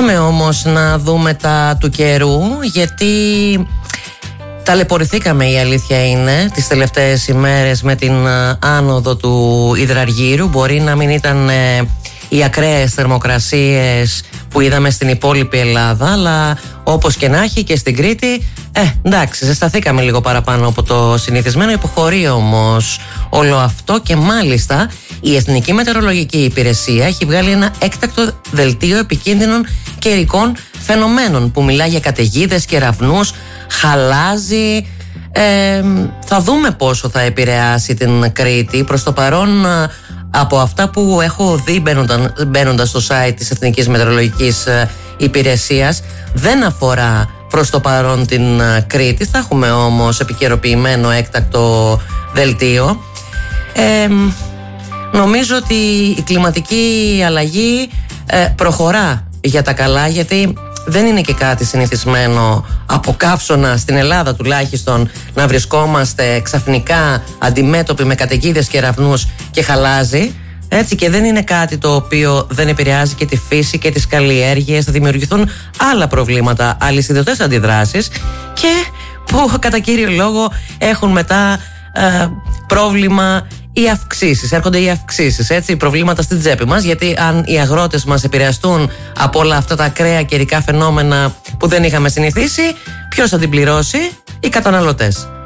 Πάμε όμως να δούμε τα του καιρού, γιατί ταλαιπωρηθήκαμε, η αλήθεια είναι, τις τελευταίες ημέρες με την άνοδο του υδραργύρου. Μπορεί να μην ήταν οι ακραίες θερμοκρασίες που είδαμε στην υπόλοιπη Ελλάδα, αλλά όπως και να έχει και στην Κρήτη, εντάξει, ζεσταθήκαμε λίγο παραπάνω από το συνηθισμένο. Υποχωρεί όμως όλο αυτό και μάλιστα η Εθνική Μετεωρολογική Υπηρεσία έχει βγάλει ένα έκτακτο δελτίο επικίνδυνων καιρικών φαινομένων που μιλάει για καταιγίδες, κεραυνούς, χαλάζι. Θα δούμε πόσο θα επηρεάσει την Κρήτη. Προς το παρόν, από αυτά που έχω δει μπαίνοντας στο site της Εθνικής Μετεωρολογικής Υπηρεσίας, δεν αφορά προς το παρόν την Κρήτη. Θα έχουμε όμως επικαιροποιημένο έκτακτο δελτίο. Νομίζω ότι η κλιματική αλλαγή προχωρά για τα καλά, γιατί δεν είναι και κάτι συνηθισμένο από καύσωνα, στην Ελλάδα τουλάχιστον, να βρισκόμαστε ξαφνικά αντιμέτωποι με καταιγίδες, κεραυνούς και χαλάζι. Έτσι, και δεν είναι κάτι το οποίο δεν επηρεάζει και τη φύση και τις καλλιέργειες. Θα δημιουργηθούν άλλα προβλήματα, αλυσιδωτές αντιδράσεις, και που κατά κύριο λόγο έχουν μετά πρόβλημα οι αυξήσεις. Έρχονται οι αυξήσεις, έτσι, προβλήματα στην τσέπη μας, γιατί αν οι αγρότες μας επηρεαστούν από όλα αυτά τα ακραία καιρικά φαινόμενα που δεν είχαμε συνηθίσει, ποιος θα την πληρώσει? Οι καταναλωτές.